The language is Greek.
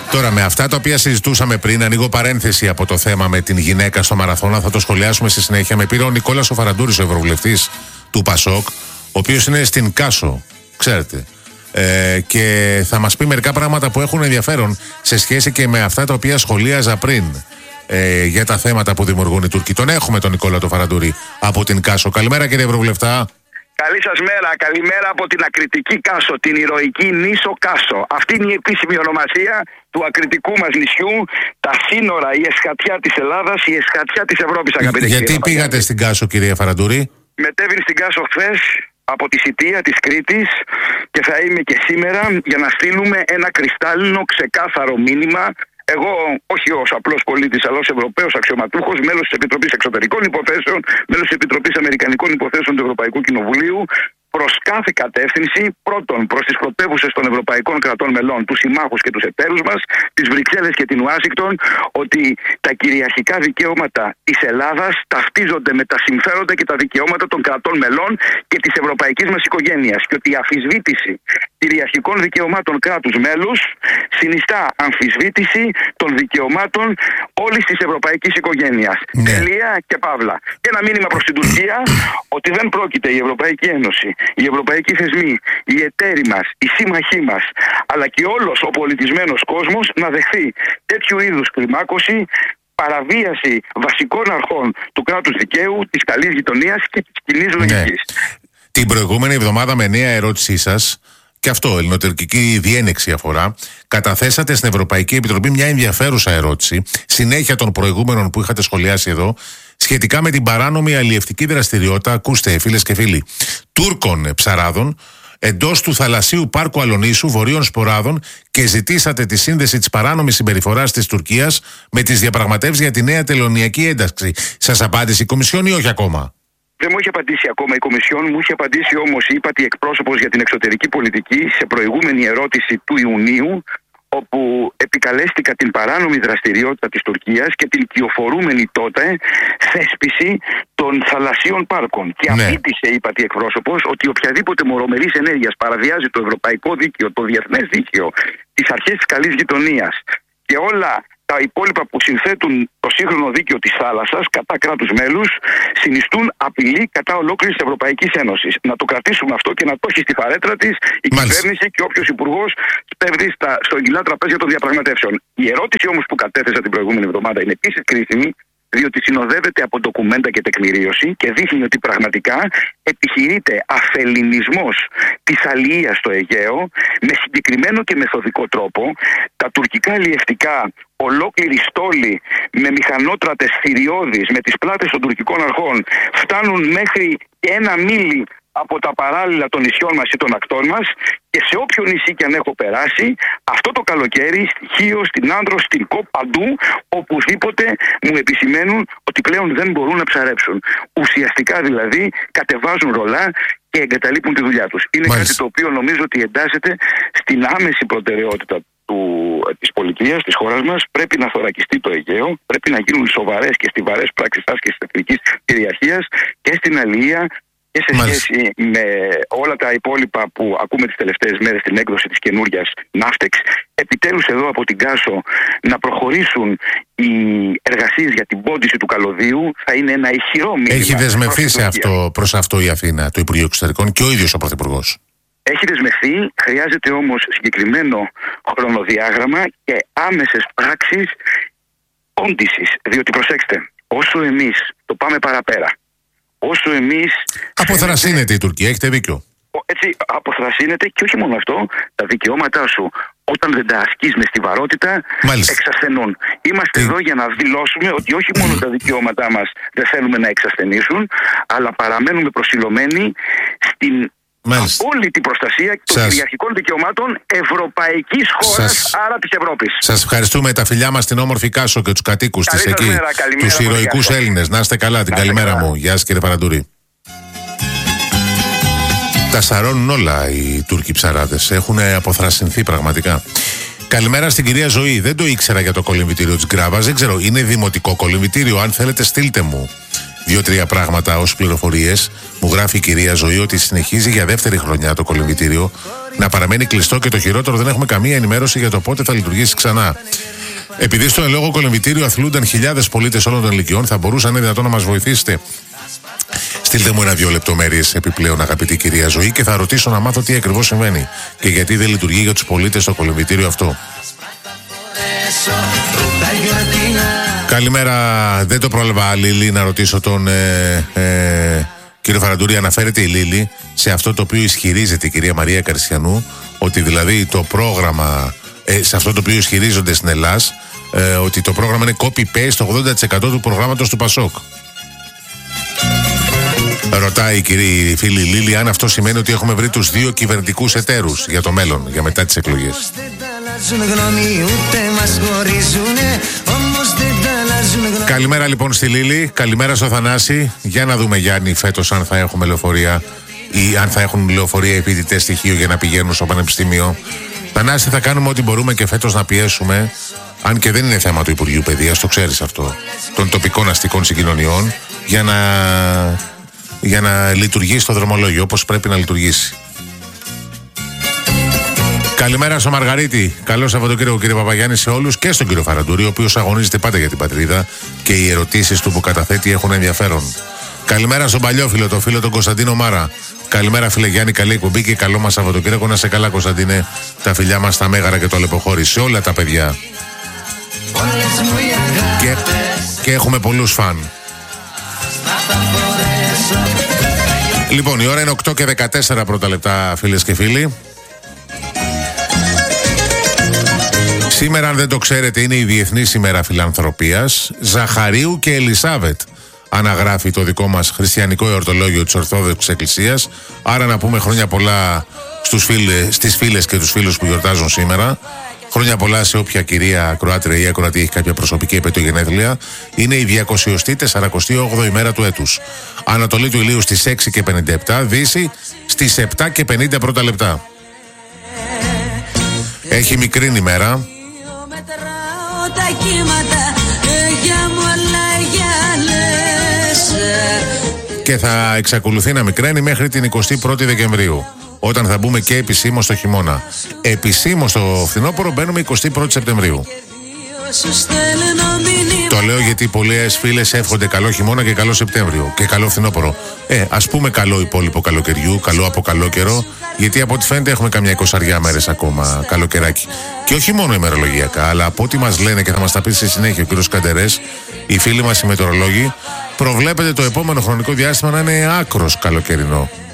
Τώρα, με αυτά τα οποία συζητούσαμε πριν, ανοίγω παρένθεση από το θέμα με την γυναίκα στο μαραθώνα, θα το σχολιάσουμε στη συνέχεια. Με πήρε ο Νικόλας ο Φαραντούρης, ο ευρωβουλευτής του ΠΑΣΟΚ, ο οποίος είναι στην Κάσο, ξέρετε. Και θα μας πει μερικά πράγματα που έχουν ενδιαφέρον σε σχέση και με αυτά τα οποία σχολίαζα πριν για τα θέματα που δημιουργούν οι Τούρκοι. Τον έχουμε τον Νικόλα το Φαραντούρη από την Κάσο. Καλημέρα, κύριε Ευρωβουλευτά. Καλή σας μέρα, καλημέρα από την ακριτική Κάσο, την ηρωική νήσο Κάσο. Αυτή είναι η επίσημη ονομασία του ακριτικού μας νησιού, τα σύνορα, η εσχατιά της Ελλάδας, η εσχατιά της Ευρώπης, αγαπητέ κύριε. Γιατί πήγατε στην Κάσο, κύριε Φαραντούρη? Μετέβην στην Κάσο χθες από τη Σιτία της Κρήτης και θα είμαι και σήμερα για να στείλουμε ένα κρυστάλλινο ξεκάθαρο μήνυμα. Εγώ, όχι ως απλός πολίτης, αλλά ως Ευρωπαίος αξιωματούχος, μέλος της Επιτροπής Εξωτερικών Υποθέσεων, μέλος της Επιτροπής Αμερικανικών Υποθέσεων του Ευρωπαϊκού Κοινοβουλίου, προς κάθε κατεύθυνση, πρώτον προς τις πρωτεύουσες των ευρωπαϊκών κρατών μελών, τους συμμάχους και τους εταίρους μας, τις Βρυξέλλες και την Ουάσιγκτον, ότι τα κυριαρχικά δικαιώματα της Ελλάδας ταυτίζονται με τα συμφέροντα και τα δικαιώματα των κρατών μελών και της ευρωπαϊκής μας οικογένειας και ότι η αμφισβήτηση κυριαρχικών δικαιωμάτων κράτους μέλους συνιστά αμφισβήτηση των δικαιωμάτων όλης της ευρωπαϊκής οικογένειας. Ναι. Τελεία και παύλα. Και ένα μήνυμα προς την Τουρκία ότι δεν πρόκειται η Ευρωπαϊκή Ένωση, οι ευρωπαϊκοί θεσμοί, οι εταίροι μας, οι σύμμαχοί μας, αλλά και όλος ο πολιτισμένος κόσμος να δεχθεί τέτοιου είδους κλιμάκωση, παραβίαση βασικών αρχών του κράτους δικαίου, της καλής γειτονίας και της κοινής λογικής. Την προηγούμενη εβδομάδα, με νέα ερώτησή σας, και αυτό ελληνοτουρκική διένεξη αφορά, καταθέσατε στην Ευρωπαϊκή Επιτροπή μια ενδιαφέρουσα ερώτηση, συνέχεια των προηγούμενων που είχατε σχολιάσει εδώ, σχετικά με την παράνομη αλλιευτική δραστηριότητα, ακούστε φίλες και φίλοι, Τούρκων ψαράδων εντός του θαλασσίου πάρκου Αλονίσου, βορείων Σποράδων, και ζητήσατε τη σύνδεση της παράνομης συμπεριφοράς της Τουρκίας με τις διαπραγματεύσεις για τη νέα τελωνειακή ένταξη. Σας απάντησε η Κομισιόν ή όχι ακόμα? Δεν μου έχει απαντήσει ακόμα η Κομισιόν, μου έχει απαντήσει όμως η ύπατη εκπρόσωπος για την εξωτερική πολιτική σε προηγούμενη ερώτηση του Ιουνίου, όπου επικαλέστηκα την παράνομη δραστηριότητα της Τουρκίας και την κυοφορούμενη τότε θέσπιση των θαλασσίων πάρκων. Και απείτησε η ύπατη εκπρόσωπος ότι οποιαδήποτε μορομερής ενέργειας παραβιάζει το ευρωπαϊκό δίκαιο, το διεθνές δίκαιο, τις αρχές της καλής γειτονίας και όλα τα υπόλοιπα που συνθέτουν το σύγχρονο δίκαιο της θάλασσας κατά κράτους μέλους, συνιστούν απειλή κατά ολόκληρης της Ευρωπαϊκής Ένωσης. Να το κρατήσουμε αυτό και να το έχει στη φαρέτρα της η κυβέρνηση και όποιος υπουργός σπέβδει στο εγγυλά τραπέζια των διαπραγματεύσεων. Η ερώτηση όμως που κατέθεσα την προηγούμενη εβδομάδα είναι επίσης κρίσιμη, διότι συνοδεύεται από ντοκουμέντα και τεκμηρίωση και δείχνει ότι πραγματικά επιχειρείται αφελινισμός της αλληλείας στο Αιγαίο με συγκεκριμένο και μεθοδικό τρόπο. Τα τουρκικά αλλιευτικά, ολόκληροι στόλοι με μηχανότρατες θηριώδεις με τις πλάτες των τουρκικών αρχών φτάνουν μέχρι και 1 μίλι από τα παράλληλα των νησιών μας ή των ακτών μας, και σε όποιο νησί και αν έχω περάσει αυτό το καλοκαίρι, στη Χίο, στην Άνδρο, στην Κο, παντού, οπουδήποτε μου επισημαίνουν ότι πλέον δεν μπορούν να ψαρέψουν. Ουσιαστικά δηλαδή κατεβάζουν ρολά και εγκαταλείπουν τη δουλειά τους. Είναι κάτι το οποίο νομίζω ότι εντάσσεται στην άμεση προτεραιότητα της πολιτείας της χώρας μας. Πρέπει να θωρακιστεί το Αιγαίο, πρέπει να γίνουν σοβαρές και στιβαρές πράξεις άσκησης της εθνικής κυριαρχίας και στην αλληλεία και σε σχέση με όλα τα υπόλοιπα που ακούμε τις τελευταίες μέρες στην έκδοση της καινούριας Ναύτεξ. Επιτέλους εδώ από την Κάσο να προχωρήσουν οι εργασίες για την πόντιση του καλωδίου. Θα είναι ένα ηχηρό μήνυμα. Έχει δεσμευθεί προς αυτό η Αθήνα, το Υπουργείο Εξωτερικών, και ο ίδιος ο Πρωθυπουργός. Έχει δεσμευθεί, χρειάζεται όμως συγκεκριμένο χρονοδιάγραμμα και άμεσες πράξεις πόντισης. Διότι προσέξτε, όσο εμείς το πάμε παραπέρα, όσο εμείς... Αποθρασύνεται η Τουρκία, έχετε δίκιο. Έτσι, αποθρασύνεται, και όχι μόνο αυτό, τα δικαιώματά σου όταν δεν τα ασκείς με στιβαρότητα εξασθενούν. Είμαστε εδώ για να δηλώσουμε ότι όχι μόνο τα δικαιώματά μας δεν θέλουμε να εξασθενήσουν, αλλά παραμένουμε προσιλωμένοι στην απόλυτη προστασία των κυριαρχικών δικαιωμάτων ευρωπαϊκής χώρας, άρα της Ευρώπης. Σας ευχαριστούμε, τα φιλιά μας στην όμορφη Κάσο και τους κατοίκους της εκεί, τους ηρωικούς Έλληνες. Να είστε καλά, την καλημέρα μου. Γεια σας, κύριε Φαραντούρη. Τα σαρώνουν όλα οι Τούρκοι ψαράδες. Έχουν αποθρασινθεί πραγματικά. Καλημέρα στην κυρία Ζωή. Δεν το ήξερα για το κολυμβητήριο της Γκράβας. Δεν ξέρω, είναι δημοτικό κολυμβητήριο? Αν θέλετε, στείλτε μου 2-3 πράγματα ως πληροφορίες. Μου γράφει η κυρία Ζωή ότι συνεχίζει για δεύτερη χρονιά το κολυμβητήριο να παραμένει κλειστό και το χειρότερο, δεν έχουμε καμία ενημέρωση για το πότε θα λειτουργήσει ξανά. Επειδή στο εν λόγω κολυμβητήριο αθλούνταν χιλιάδες πολίτες όλων των ηλικιών, θα μπορούσαν είναι δυνατόν να μας βοηθήσετε? Στείλτε μου 1-2 λεπτομέρειες επιπλέον, αγαπητή κυρία Ζωή, και θα ρωτήσω να μάθω τι ακριβώς συμβαίνει και γιατί δεν λειτουργεί για τους πολίτες το κολυμβητήριο αυτό. Καλημέρα, δεν το πρόλαβα, Λίλη, να ρωτήσω τον κύριο Φαραντούρη. Αναφέρεται η Λίλη σε αυτό το οποίο ισχυρίζεται η κυρία Μαρία Καρσιανού, ότι δηλαδή το πρόγραμμα, σε αυτό το οποίο ισχυρίζονται στην Ελλάς, ότι το πρόγραμμα είναι copy-paste το 80% του προγράμματος του Πασόκ. Ρωτάει η κυρία φίλη Λίλη αν αυτό σημαίνει ότι έχουμε βρει τους 2 κυβερνητικούς εταίρους για το μέλλον, για μετά τις εκλογές. Καλημέρα λοιπόν στη Λίλη, καλημέρα στο Θανάση. Για να δούμε, Γιάννη, φέτος αν θα έχουμε λεωφορεία ή αν θα έχουν λεωφορεία οι φοιτητές στοιχείο για να πηγαίνουν στο πανεπιστήμιο. Θανάση, θα κάνουμε ό,τι μπορούμε και φέτος να πιέσουμε, αν και δεν είναι θέμα του Υπουργείου Παιδείας, το ξέρεις αυτό, των τοπικών αστικών συγκοινωνιών, για να λειτουργήσει το δρομολόγιο όπως πρέπει να λειτουργήσει. Καλημέρα στο Μαργαρίτη. Καλό Σαββατοκύριακο, κύριε Παπαγιάννη, σε όλους και στον κύριο Φαραντούρη, ο οποίος αγωνίζεται πάντα για την πατρίδα και οι ερωτήσεις του που καταθέτει έχουν ενδιαφέρον. Καλημέρα στον παλιόφιλο, το φίλο τον Κωνσταντίνο Μάρα. Καλημέρα, φίλε Γιάννη, καλή εκπομπή και καλό μας Σαββατοκύριακο. Να σε καλά, Κωνσταντίνε. Τα φιλιά μας στα Μέγαρα και το Αλεποχώρι, σε όλα τα παιδιά. Και έχουμε πολλούς φαν. Λοιπόν, η ώρα είναι 8 και 14 πρώτα λεπτά, φίλες και φίλοι. Σήμερα, αν δεν το ξέρετε, είναι η Διεθνής ημέρα φιλανθρωπίας. Ζαχαρίου και Ελισάβετ αναγράφει το δικό μας χριστιανικό εορτολόγιο της Ορθόδοξης Εκκλησίας. Άρα να πούμε χρόνια πολλά στις φίλες και τους φίλους που γιορτάζουν σήμερα. Χρόνια πολλά σε όποια κυρία ακροάτρια ή ακροατή έχει κάποια προσωπική επέτειο γενέθλια. Είναι η 248η μέρα του έτους. Ανατολή του ηλίου στις 6 και 57, Δύση στις 7 και 50 πρώτα λεπτά. Έχει μικρήν ημέρα. Και θα εξακολουθεί να μικραίνει μέχρι την 21η Δεκεμβρίου, όταν θα μπούμε και επισήμως στο χειμώνα. Επισήμως στο φθινόπωρο μπαίνουμε 21η Σεπτεμβρίου. Το λέω γιατί πολλές φίλες εύχονται καλό χειμώνα και καλό Σεπτέμβριο και καλό φθινόπωρο. Ας πούμε καλό υπόλοιπο καλοκαιριού, καλό από καλό καιρό, γιατί από ό,τι φαίνεται έχουμε καμιά 20 μέρες ακόμα καλοκαιράκι. Και όχι μόνο ημερολογιακά, αλλά από ό,τι μας λένε και θα μας τα πει στη συνέχεια ο κ. Καντερές, οι φίλοι μας οι μετεωρολόγοι, προβλέπεται το επόμενο χρονικό διάστημα να είναι άκρος καλοκαιρινό.